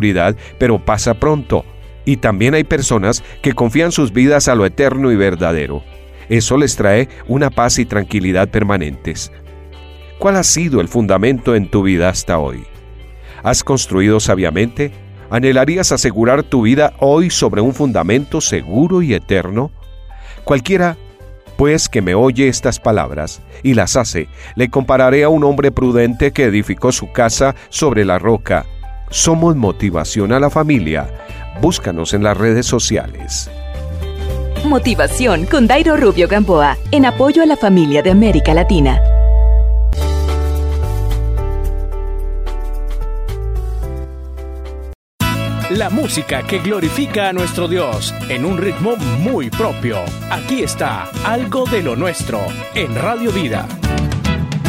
seguridad, pero pasa pronto. Y también hay personas que confían sus vidas a lo eterno y verdadero. Eso les trae una paz y tranquilidad permanentes. ¿Cuál ha sido el fundamento en tu vida hasta hoy? ¿Has construido sabiamente? ¿Anhelarías asegurar tu vida hoy sobre un fundamento seguro y eterno? Cualquiera, pues, que me oye estas palabras y las hace, le compararé a un hombre prudente que edificó su casa sobre la roca. Somos Motivación a la Familia. Búscanos en las redes sociales. Motivación con Dairo Rubio Gamboa, en apoyo a la familia de América Latina. La música que glorifica a nuestro Dios en un ritmo muy propio. Aquí está Algo de lo Nuestro en Radio Vida.